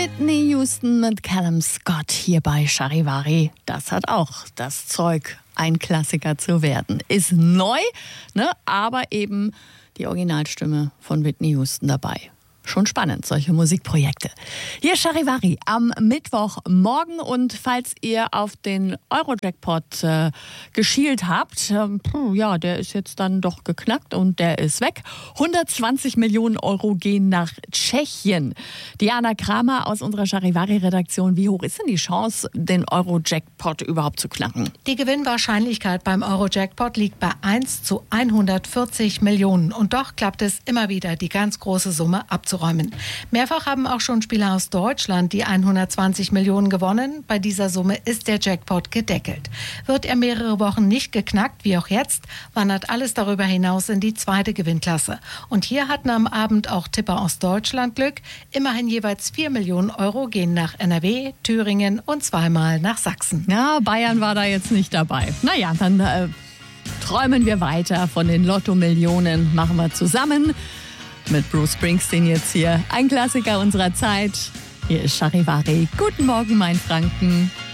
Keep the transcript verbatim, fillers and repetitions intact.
Whitney Houston mit Callum Scott hier bei Charivari. Das hat auch das Zeug, ein Klassiker zu werden. Ist neu, ne? Aber eben die Originalstimme von Whitney Houston dabei. Schon spannend, solche Musikprojekte. Hier Charivari am Mittwochmorgen. Und falls ihr auf den Euro-Jackpot äh, geschielt habt, äh, ja, der ist jetzt dann doch geknackt und der ist weg. hundertzwanzig Millionen Euro gehen nach Tschechien. Diana Kramer aus unserer Charivari-Redaktion. Wie hoch ist denn die Chance, den Euro-Jackpot überhaupt zu knacken? Die Gewinnwahrscheinlichkeit beim Euro-Jackpot liegt bei eins zu hundertvierzig Millionen. Und doch klappt es immer wieder, die ganz große Summe abzuräumen. Mehrfach haben auch schon Spieler aus Deutschland die hundertzwanzig Millionen gewonnen. Bei dieser Summe ist der Jackpot gedeckelt. Wird er mehrere Wochen nicht geknackt, wie auch jetzt, wandert alles darüber hinaus in die zweite Gewinnklasse. Und hier hatten am Abend auch Tipper aus Deutschland Glück. Immerhin jeweils vier Millionen Euro gehen nach N R W, Thüringen und zweimal nach Sachsen. Ja, Bayern war da jetzt nicht dabei. Naja, dann äh, träumen wir weiter von den Lotto-Millionen. Machen wir zusammen. Mit Bruce Springsteen jetzt hier. Ein Klassiker unserer Zeit. Hier ist Charivari. Guten Morgen, mein Franken.